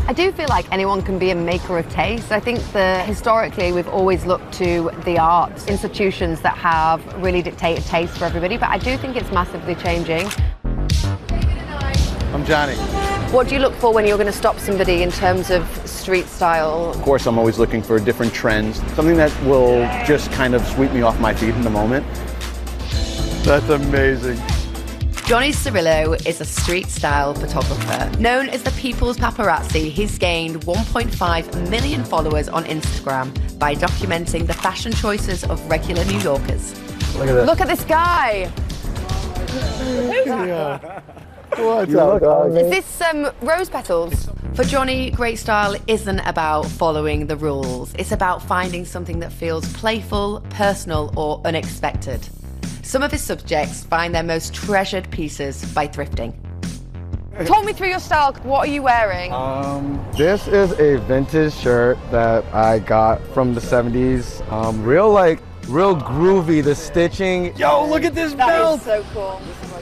I do feel like anyone can be a maker of taste. I think that historically we've always looked to the arts, institutions that have really dictated taste for everybody, but I do think it's massively changing. I'm Johnny. What do you look for when you're going to stop somebody in terms of street style? Of course, I'm always looking for different trends, something that will just kind of sweep me off my feet in the moment. That's amazing. Johnny Cirillo is a street-style photographer. Known as the People's Paparazzi, he's gained 1.5 million followers on Instagram by documenting the fashion choices of regular New Yorkers. Look at this. Look at this guy! Yeah. What's up, guys? Is this rose petals? For Johnny, great style isn't about following the rules. It's about finding something that feels playful, personal, or unexpected. Some of his subjects find their most treasured pieces by thrifting. Talk me through your style. What are you wearing? This is a vintage shirt that I got from the 70s. Real groovy, the stitching. Yo, look at this belt! That is so cool.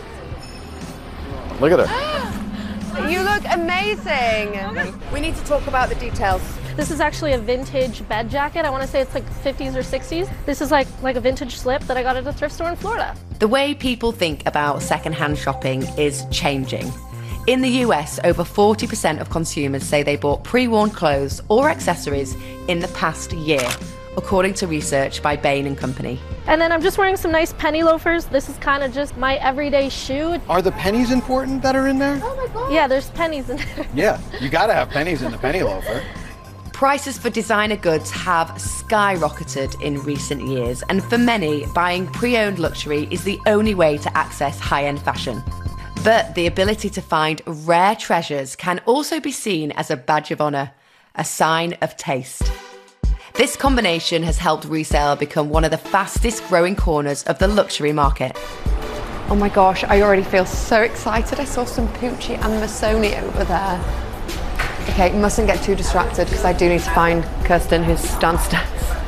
Look at her. You look amazing. We need to talk about the details. This is actually a vintage bed jacket. I want to say it's like 50s or 60s. This is like a vintage slip that I got at a thrift store in Florida. The way people think about secondhand shopping is changing. In the US, over 40% of consumers say they bought pre-worn clothes or accessories in the past year, according to research by Bain & Company. And then I'm just wearing some nice penny loafers. This is kind of just my everyday shoe. Are the pennies important that are in there? Oh my God. Yeah, there's pennies in there. Yeah, you gotta have pennies in the penny loafer. Prices for designer goods have skyrocketed in recent years, and for many, buying pre-owned luxury is the only way to access high-end fashion. But the ability to find rare treasures can also be seen as a badge of honor, a sign of taste. This combination has helped resale become one of the fastest growing corners of the luxury market. Oh my gosh, I already feel so excited. I saw some Pucci and Missoni over there. Okay, mustn't get too distracted because I do need to find Kirsten, who's downstairs.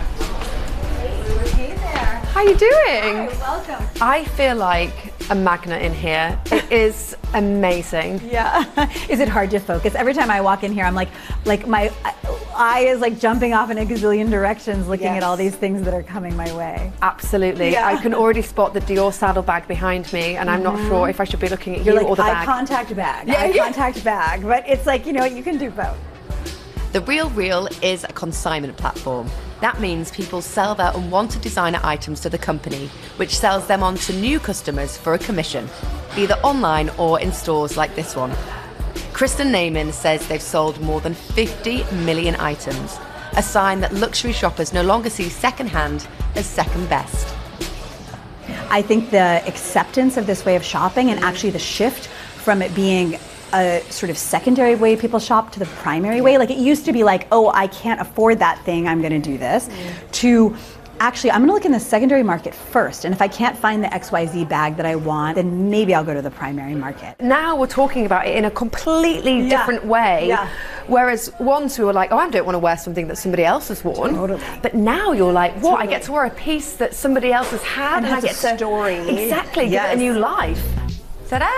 Hey there. How are you doing? Hi, welcome. I feel like a magnet in here. It is amazing. Yeah. Is it hard to focus? Every time I walk in here, I'm like my eye is like jumping off in a gazillion directions looking at all these things that are coming my way. Absolutely. Yeah. I can already spot the Dior saddlebag behind me, and I'm not sure if I should be looking at you You're like or the eye bag. contact bag. Yeah, Eye yeah. contact bag. But it's like, you know what, you can do both. The Real Real is a consignment platform. That means people sell their unwanted designer items to the company, which sells them on to new customers for a commission, either online or in stores like this one. Kristen Naiman says they've sold more than 50 million items, a sign that luxury shoppers no longer see secondhand as second best. I think the acceptance of this way of shopping and actually the shift from it being a sort of secondary way people shop to the primary way. Like it used to be like, oh, I can't afford that thing, I'm gonna do this, to actually, I'm gonna look in the secondary market first, and if I can't find the XYZ bag that I want, then maybe I'll go to the primary market. Now we're talking about it in a completely different way. Yeah. Whereas once we were like, oh, I don't want to wear something that somebody else has worn. Totally. But now you're like, what? Totally. I get to wear a piece that somebody else has had, And I has a get to story. Exactly, give it Yes. a new life. Ta-da!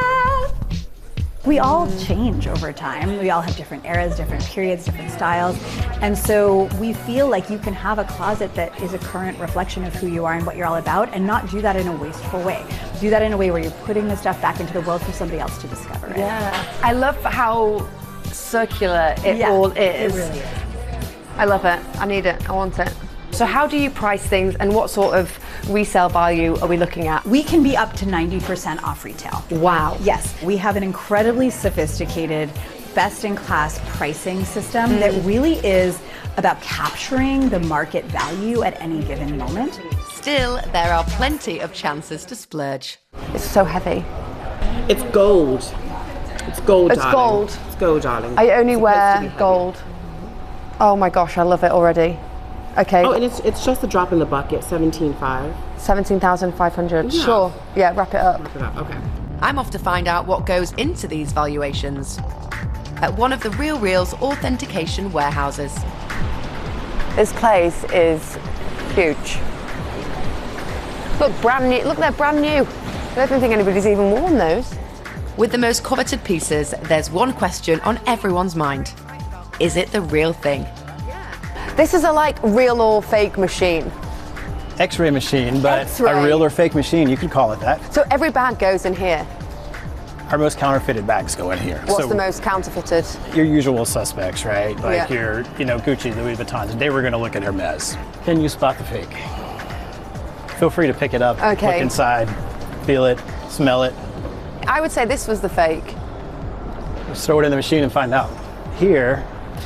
We all change over time. We all have different eras, different periods, different styles. And so we feel like you can have a closet that is a current reflection of who you are and what you're all about, and not do that in a wasteful way. Do that in a way where you're putting the stuff back into the world for somebody else to discover it. Yeah. I love how circular it all is. It really is. I love it. I need it. I want it. So how do you price things, and what sort of resale value are we looking at? We can be up to 90% off retail. Wow. Yes, we have an incredibly sophisticated, best-in-class pricing system that really is about capturing the market value at any given moment. Still, there are plenty of chances to splurge. It's so heavy. It's gold. It's gold, It's darling. gold. It's gold, darling. I only It's supposed to wear be heavy. gold. Oh my gosh, I love it already. Okay. Oh, and it's just a drop in the bucket, 17.5. 17,500. Yeah. Sure. Yeah, wrap it up. Okay. I'm off to find out what goes into these valuations at one of the Real Real's authentication warehouses. This place is huge. Look, brand new. Look, they're brand new. I don't think anybody's even worn those. With the most coveted pieces, there's one question on everyone's mind. is it the real thing? This is a like real or fake machine. X-ray machine, but X-ray. a real or fake machine, you could call it that. So every bag goes in here. Our most counterfeited bags go in here. What's So the most counterfeited? your usual suspects, right? Like Yeah. your, Gucci, Louis Vuitton. Today we're gonna look at Hermes. Can you spot the fake? Feel free to pick it up, Okay. look inside, feel it, smell it. I would say this was the fake. Just throw it in the machine and find out. Here,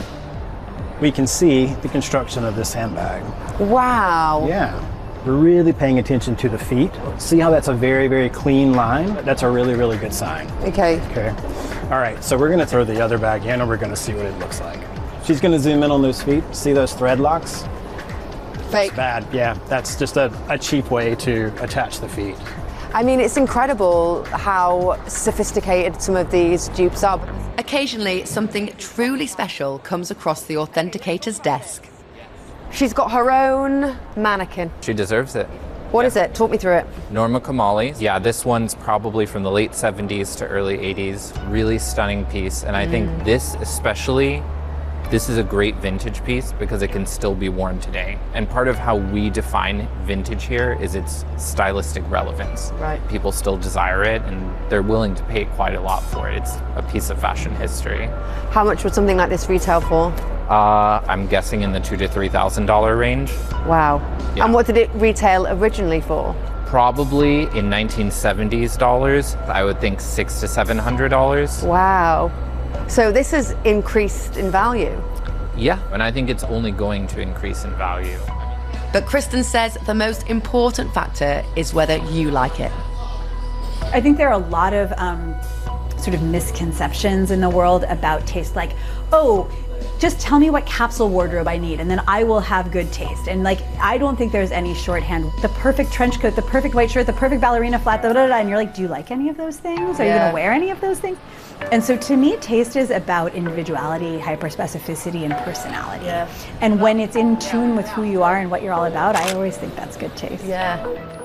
we can see the construction of this handbag. Wow. Yeah. We're really paying attention to the feet. See how that's a very, very clean line? That's a really, really good sign. Okay. Okay. All right, so we're gonna throw the other bag in and we're gonna see what it looks like. She's gonna zoom in on those feet. See those thread locks? Fake. Bad, yeah. That's just a cheap way to attach the feet. I mean, it's incredible how sophisticated some of these dupes are. Occasionally, something truly special comes across the authenticator's desk. She's got her own mannequin. She deserves it. What is it? Talk me through it. Norma Kamali. Yeah, this one's probably from the late 70s to early 80s. Really stunning piece. And I think this especially, this is a great vintage piece because it can still be worn today. And part of how we define vintage here is its stylistic relevance. Right. People still desire it and they're willing to pay quite a lot for it. It's a piece of fashion history. How much would something like this retail for? I'm guessing in the $2,000 to $3,000 range. Wow. Yeah. And what did it retail originally for? Probably in 1970s dollars, I would think $600 to $700. Wow. So this has increased in value. Yeah, and I think it's only going to increase in value. But Kristen says the most important factor is whether you like it. I think there are a lot of sort of misconceptions in the world about taste, like, oh, just tell me what capsule wardrobe I need and then I will have good taste. And like, I don't think there's any shorthand. The perfect trench coat, the perfect white shirt, the perfect ballerina flat, da, da, da, and you're like, do you like any of those things? Are you gonna wear any of those things? And so to me, taste is about individuality, hyperspecificity, and personality. Yeah. And when it's in tune with who you are and what you're all about, I always think that's good taste. Yeah.